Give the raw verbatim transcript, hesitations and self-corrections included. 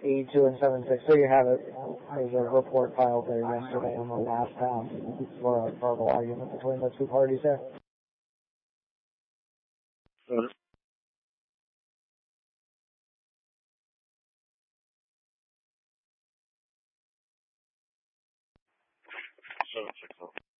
E two and seven six. So you have it. There's a report filed there yesterday on the last half for a verbal argument between the two parties there. Uh, seven six.